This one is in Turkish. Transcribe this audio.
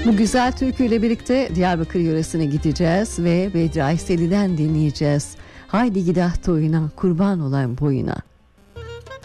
Bu güzel türküyle birlikte Diyarbakır yöresine gideceğiz ve Bedri Ayseli'den dinleyeceğiz. Haydi gidah toyuna, kurban olan boyuna.